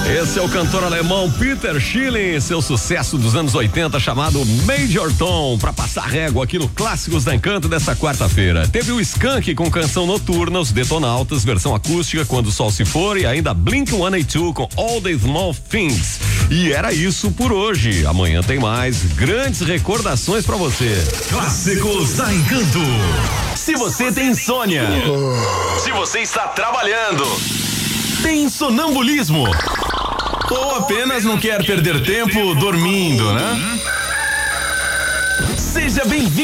Esse é o cantor alemão Peter Schilling, seu sucesso dos anos 80 chamado Major Tom, pra passar régua aqui no Clássicos da Encanto dessa quarta-feira. Teve o Skank com Canção Noturna, os Detonautas, versão acústica Quando o Sol se For e ainda Blink-182 com All the Small Things. E era isso por hoje. Amanhã tem mais grandes recordações pra você. Clássicos da Encanto. Se você tem insônia, se você está trabalhando, tem sonambulismo ou apenas não quer perder tempo dormindo, né? Seja bem-vindo.